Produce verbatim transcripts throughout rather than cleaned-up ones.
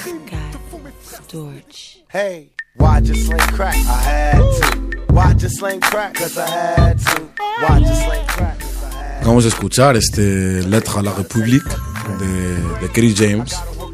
Scott Storch. Hey, why just sling crack? I had to. Why just sling crack? Cause I had to. Why just sling crack? Vamos a escuchar este Lettre à la République de, de Chris James.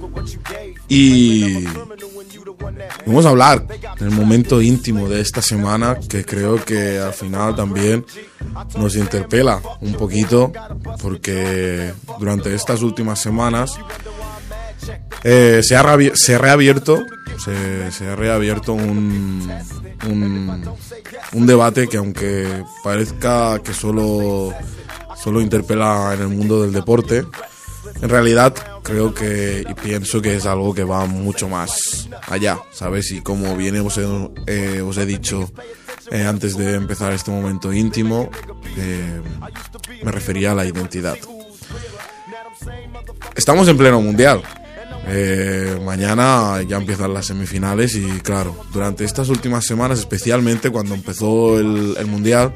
Y vamos a hablar del momento íntimo de esta semana, que creo que al final también nos interpela un poquito, porque durante estas últimas semanas eh, se, ha reabi- se ha reabierto se, se ha reabierto un, un, un debate que, aunque parezca que solo, solo interpela en el mundo del deporte, en realidad creo que y pienso que es algo que va mucho más allá, ¿sabes? Y como bien os he, eh, os he dicho eh, antes de empezar este momento íntimo, eh, me refería a la identidad. Estamos en pleno mundial. Eh, mañana ya empiezan las semifinales y claro, durante estas últimas semanas, especialmente cuando empezó el, el mundial,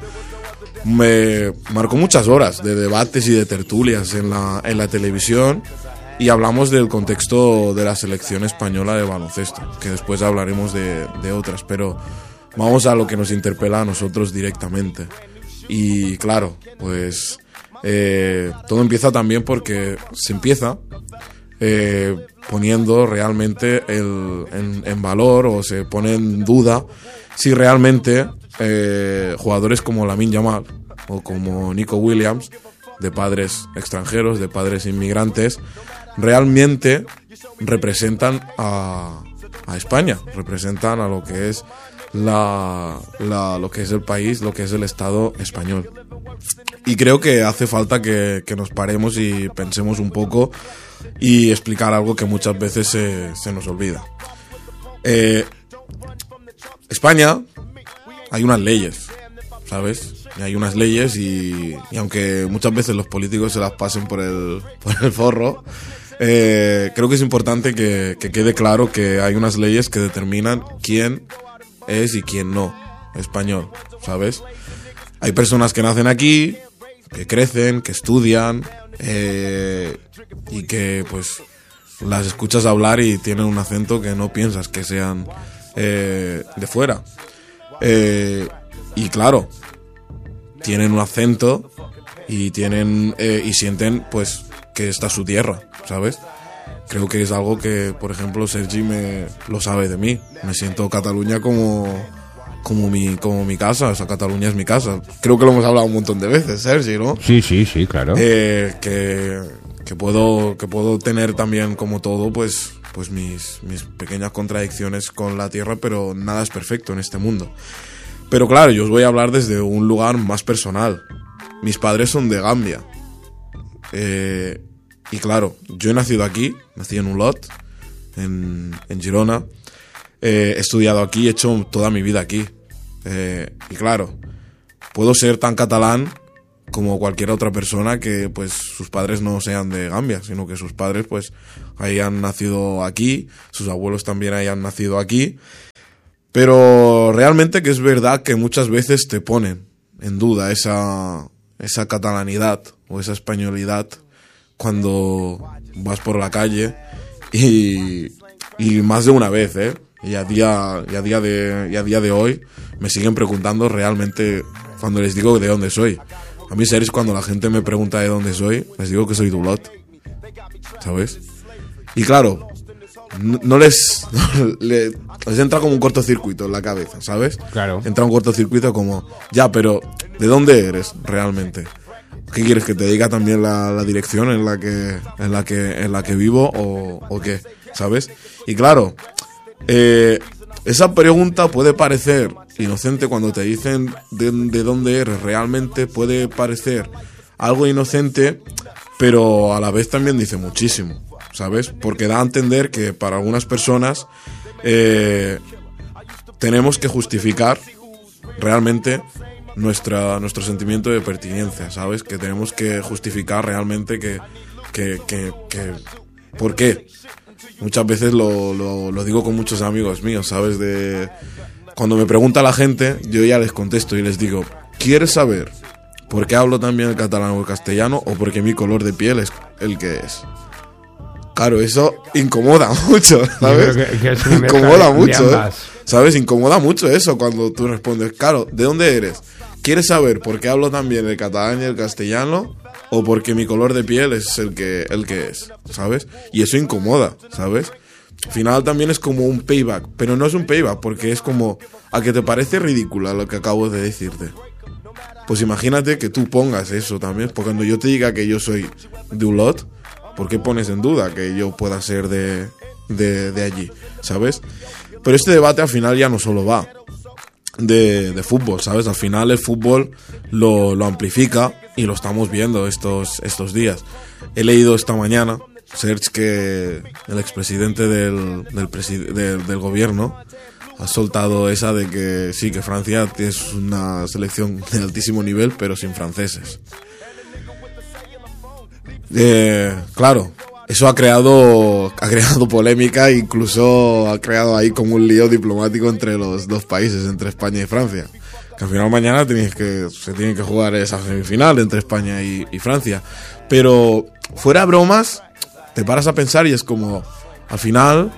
me marcó muchas horas de debates y de tertulias en la, en la televisión, y hablamos del contexto de la selección española de baloncesto, que después hablaremos de, de otras, pero vamos a lo que nos interpela a nosotros directamente. Y claro, pues eh, todo empieza también porque se empieza eh, poniendo realmente el, en, en valor, o se pone en duda si realmente eh, jugadores como Lamine Yamal o como Nico Williams, de padres extranjeros, de padres inmigrantes, realmente representan a, a España, representan a lo que es la, la, lo que es el país, lo que es el Estado español. Y creo que hace falta que, que nos paremos y pensemos un poco y explicar algo que muchas veces se, se nos olvida. Eh, España, hay unas leyes, ¿sabes? Y hay unas leyes y, y aunque muchas veces los políticos se las pasen por el, por el forro, eh, creo que es importante que, que quede claro que hay unas leyes que determinan quién es y quién no español, ¿sabes? Hay personas que nacen aquí, que crecen, que estudian, eh, y que pues las escuchas hablar y tienen un acento que no piensas que sean eh, de fuera. Eh, y claro, tienen un acento y tienen eh, y sienten pues que esta es su tierra, ¿sabes? Creo que es algo que, por ejemplo, Sergi me lo sabe de mí. Me siento Cataluña como como mi como mi casa, o sea, Cataluña es mi casa. Creo que lo hemos hablado un montón de veces, Sergi, ¿no? Sí, sí, sí, claro. Eh, que que puedo que puedo tener también, como todo, pues pues mis mis pequeñas contradicciones con la tierra, pero nada es perfecto en este mundo. Pero claro, yo os voy a hablar desde un lugar más personal. Mis padres son de Gambia. Eh, y claro, yo he nacido aquí, nací en Olot, en, en Girona. Eh, he estudiado aquí, he hecho toda mi vida aquí. Eh, y claro, puedo ser tan catalán como cualquier otra persona que pues sus padres no sean de Gambia, sino que sus padres pues hayan nacido aquí, sus abuelos también hayan nacido aquí. Pero realmente que es verdad que muchas veces te ponen en duda esa, esa catalanidad o esa españolidad cuando vas por la calle, y, y más de una vez, ¿eh? Y a día, y a día de, y a día de hoy me siguen preguntando realmente cuando les digo de dónde soy. A mí, series, cuando la gente me pregunta de dónde soy, les digo que soy de Olot, ¿sabes? Y claro, no, no les, no, les les entra como un cortocircuito en la cabeza, ¿sabes? Claro. Entra un cortocircuito como, ya, pero ¿de dónde eres realmente? ¿Qué quieres, que te diga también la, la dirección en la que en la que en la que vivo o, o qué, ¿sabes? Y claro, eh, esa pregunta puede parecer inocente cuando te dicen de, de dónde eres. Realmente puede parecer algo inocente, pero a la vez también dice muchísimo, ¿sabes? Porque da a entender que para algunas personas eh, tenemos que justificar realmente nuestra nuestro sentimiento de pertinencia, ¿sabes? Que tenemos que justificar realmente que que, que, que ¿por qué? Muchas veces lo, lo, lo digo con muchos amigos míos, ¿sabes? De cuando me pregunta la gente, yo ya les contesto y les digo, ¿quieres saber por qué hablo también el catalán o el castellano, o porque mi color de piel es el que es? Claro, eso incomoda mucho, ¿sabes? Yo creo que, que es una incomoda de, mucho, de ¿eh? ¿Sabes? Incomoda mucho eso cuando tú respondes, claro, ¿de dónde eres? ¿Quieres saber por qué hablo tan bien el catalán y el castellano? ¿O porque mi color de piel es el que, el que es? ¿Sabes? Y eso incomoda, ¿sabes? Al final también es como un payback, pero no es un payback porque es como, ¿a que te parece ridícula lo que acabo de decirte? Pues imagínate que tú pongas eso también, porque cuando yo te diga que yo soy de Olot, ¿por qué pones en duda que yo pueda ser de, de, de allí? ¿Sabes? Pero este debate al final ya no solo va de, de fútbol, ¿sabes? Al final el fútbol lo, lo amplifica y lo estamos viendo estos, estos días. He leído esta mañana, Serge, que el expresidente del, del, preside, del, del gobierno ha soltado esa de que sí, que Francia es una selección de altísimo nivel, pero sin franceses. Eh, claro, eso ha creado ha creado polémica, incluso ha creado ahí como un lío diplomático entre los dos países, entre España y Francia. Que al final mañana tenéis que, se tiene que jugar esa semifinal entre España y, y Francia. Pero fuera bromas, te paras a pensar y es como, al final,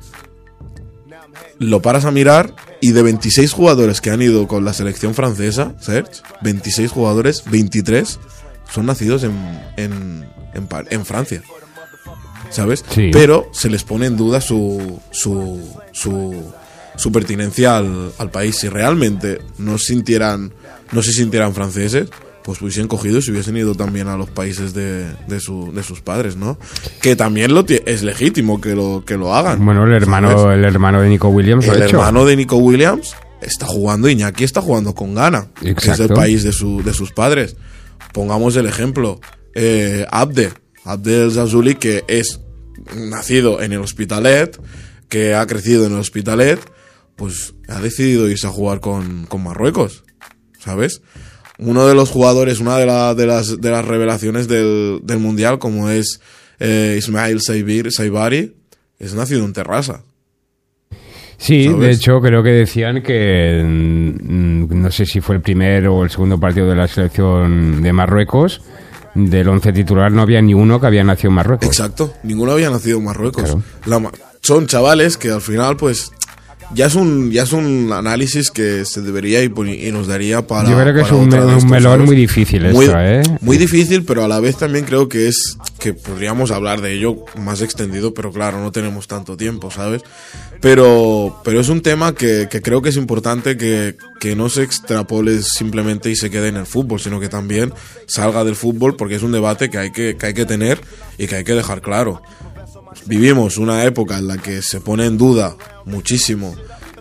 lo paras a mirar y de veintiséis jugadores que han ido con la selección francesa, Serge, veintiséis jugadores, veintitrés son nacidos en, en, en, en Francia, ¿sabes? Sí. Pero se les pone en duda su su su, su pertinencia al, al país. Si realmente no sintieran no se sintieran franceses, pues hubiesen cogido y se hubiesen ido también a los países de, de, su, de sus padres, ¿no? Que también lo t- es legítimo que lo, que lo hagan. Bueno, el hermano, ¿sabes? el hermano de Nico Williams lo El ha hecho. hermano de Nico Williams está jugando, Iñaki está jugando con Ghana, que es el país de, su, de sus padres. Pongamos el ejemplo, eh, Abde, Abde El Zazuli, que es nacido en el Hospitalet, que ha crecido en el Hospitalet, pues ha decidido irse a jugar con, con Marruecos, ¿sabes? Uno de los jugadores, una de, la, de, las, de las revelaciones del, del Mundial, como es eh, Ismail Saibir, Saibari, es nacido en Terrassa. Sí, ¿sabes? De hecho creo que decían que mm, no sé si fue el primer o el segundo partido de la selección de Marruecos, del once titular no había ni uno que había nacido en Marruecos. Exacto, ninguno había nacido en Marruecos. Claro. La, son chavales que al final pues ya es un ya es un análisis que se debería y, y nos daría para. Yo creo que para es un, otra me, de un estos, melón ¿sabes? muy difícil muy, esto, ¿eh? Muy difícil, pero a la vez también creo que es que podríamos hablar de ello más extendido, pero claro, no tenemos tanto tiempo, ¿sabes? Pero pero es un tema que, que creo que es importante que, que no se extrapole simplemente y se quede en el fútbol, sino que también salga del fútbol, porque es un debate que hay que, que hay que tener y que hay que dejar claro. Vivimos una época en la que se pone en duda muchísimo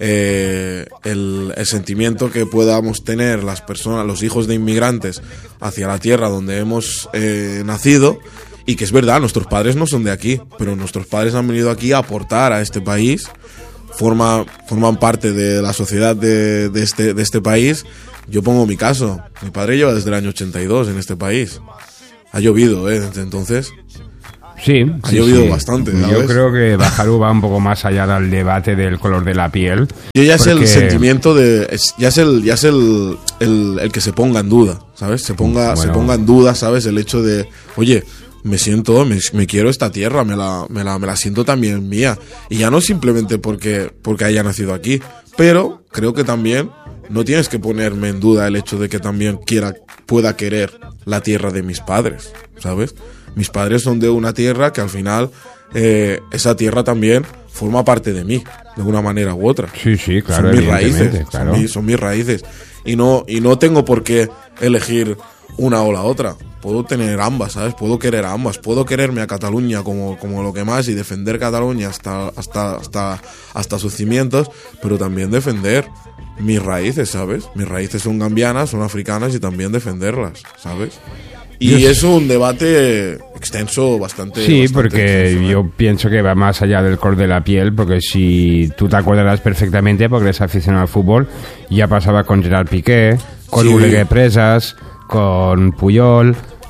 eh, el, el sentimiento que podamos tener las personas, los hijos de inmigrantes hacia la tierra donde hemos eh, nacido, y que es verdad, nuestros padres no son de aquí, pero nuestros padres han venido aquí a aportar a este país, forma, forman parte de la sociedad de, de, este, de este país. Yo pongo mi caso, mi padre lleva desde el año ochenta y dos en este país, ha llovido ¿eh? Desde entonces. Sí, Ha sí, llovido sí. bastante, Yo ¿sabes? creo que Bajaru va un poco más allá del debate del color de la piel. Yo ya es porque- el sentimiento de es- ya es el ya es el, el, el que se ponga en duda, ¿sabes? Se ponga Bueno. se ponga en duda, ¿sabes? El hecho de, oye, me siento me, me quiero esta tierra, me la, me la me la siento también mía, y ya no simplemente porque porque haya nacido aquí, pero creo que también no tienes que ponerme en duda el hecho de que también quiera pueda querer la tierra de mis padres, ¿sabes? Mis padres son de una tierra que al final eh, esa tierra también forma parte de mí, de una manera u otra. Sí, sí, claro, Son mis raíces, evidentemente, claro. son, mis, son mis raíces. Y no, y no tengo por qué elegir una o la otra. Puedo tener ambas, ¿sabes? Puedo querer a ambas. Puedo quererme a Cataluña como, como lo que más y defender Cataluña hasta, hasta, hasta, hasta sus cimientos, pero también defender mis raíces, ¿sabes? Mis raíces son gambianas, son africanas, y también defenderlas, ¿sabes? Y Yo- es un debate extenso, bastante. Sí, bastante porque extenso, ¿eh? yo pienso que va más allá del color de la piel, porque si tú te acuerdas perfectamente, porque eres aficionado al fútbol, ya pasaba con Gerard Piqué, con Sí. Oleguer Presas, con Puyol,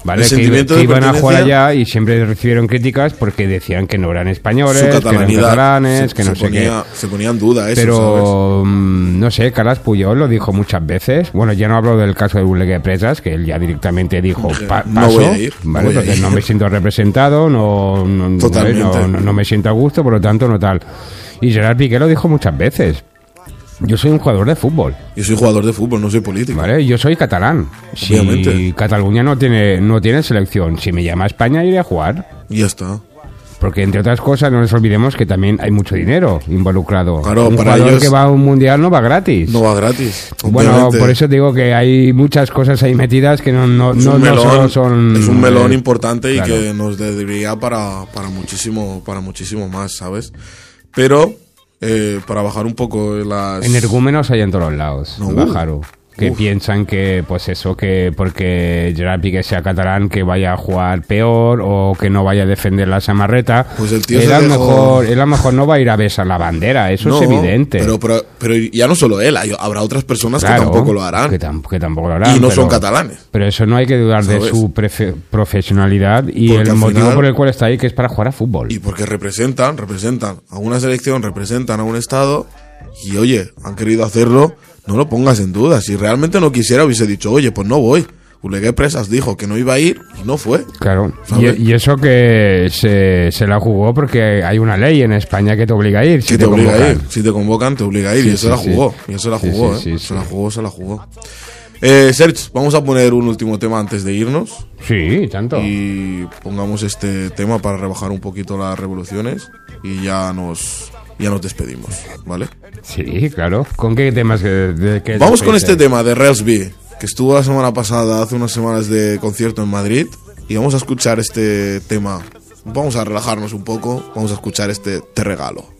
¿vale? El Que, sentimiento que de iban a jugar pertenencia- allá y siempre recibieron críticas porque decían que no eran españoles, Su que eran catalanidad catalanes, se, que no se sé ponía, qué. se ponía en duda eso, ¿sabes? Pero, mm, no sé, Carles Puyol lo dijo muchas veces. Bueno, ya no hablo del caso de Buleguer Presas, que él ya directamente dijo, pa- No paso, voy a ir, no ¿vale? voy a Porque ir. no me siento representado, no, no, no, Totalmente. no, no me siento a gusto, por lo tanto, no tal. Y Gerard Piqué lo dijo muchas veces. Yo soy un jugador de fútbol, Yo soy jugador de fútbol, no soy político. ¿vale? Yo soy catalán. Si Obviamente. Cataluña no tiene, no tiene selección, si me llama a España iré a jugar. Y ya está. Porque, entre otras cosas, no nos olvidemos que también hay mucho dinero involucrado. Claro, un para jugador ellos- que va a un mundial no va gratis. No va gratis. Bueno, obviamente. por eso digo que hay muchas cosas ahí metidas que no, no, es no, un no melón, solo son... es un melón eh, importante claro. y que nos debería para, para muchísimo para muchísimo más, ¿sabes? Pero eh, para bajar un poco las... Energúmenos hay en todos lados, No, en uh. Bajaro. Que Uf. piensan que, pues eso, que porque Gerard Piqué sea catalán, que vaya a jugar peor o que no vaya a defender la samarreta. Pues el tío él, se a lo dejó- mejor, él a lo mejor no va a ir a besar la bandera, eso No, es evidente. Pero, pero, pero ya no solo él, hay- habrá otras personas Claro, que tampoco lo harán. Que, tam- que tampoco lo harán. y no pero- son catalanes. Pero eso no hay que dudar de ¿Sabes? su prefe- profesionalidad y Porque el al motivo final- por el cual está ahí, que es para jugar a fútbol. Y porque representan, representan a una selección, representan a un estado. Y oye, han querido hacerlo, no lo pongas en duda. Si realmente no quisiera, hubiese dicho, oye, pues no voy. Buleguer Presas dijo que no iba a ir y no fue. Claro, ¿Sabes? y, y eso que se, se la jugó porque hay una ley en España que te obliga a ir. Si Si te, obliga a convocan. ir, si te convocan, te obliga a ir. Sí, y eso sí, la sí. jugó. Y eso la Sí, jugó, sí, ¿eh? sí, se la sí. jugó, se la jugó. Eh, Serge, vamos a poner un último tema antes de irnos. Sí, tanto. Y pongamos este tema para rebajar un poquito las revoluciones. Y ya nos, ya nos despedimos, ¿vale? Sí, claro. ¿Con qué temas? que- de, qué Vamos con este tema. tema de Railsby, que estuvo la semana pasada, hace unas semanas de concierto en Madrid, y vamos a escuchar este tema. Vamos a relajarnos un poco, vamos a escuchar este Te Regalo.